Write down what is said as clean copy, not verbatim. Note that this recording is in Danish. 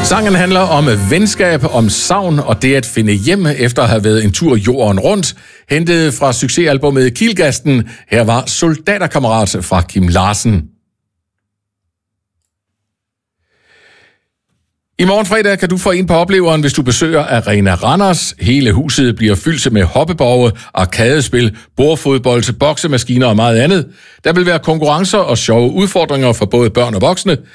Sangen handler om venskab, om savn og det at finde hjem efter at have været en tur jorden rundt. Hentet fra succesalbummet Kilgasten. Her var Soldaterkammerat fra Kim Larsen. I morgen fredag kan du få en på opleveren, hvis du besøger Arena Randers. Hele huset bliver fyldt med hoppeborge, arkadespil, bordfodbold, boksemaskiner og meget andet. Der vil være konkurrencer og sjove udfordringer for både børn og voksne.